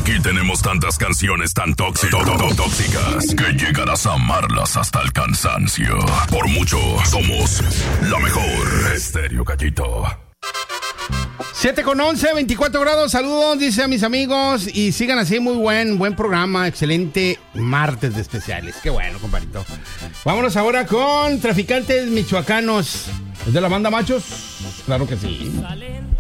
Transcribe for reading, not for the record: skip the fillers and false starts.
Aquí tenemos tantas canciones tan tóxicas que llegarás a amarlas hasta el cansancio. Por mucho, somos la mejor. Estéreo Gallito. 7:11, 24 grados. Saludos, dice a mis amigos. Y sigan así, muy buen programa. Excelente martes de especiales. Qué bueno, compadrito. Vámonos ahora con Traficantes Michoacanos. ¿Es de la banda Machos? Claro que sí.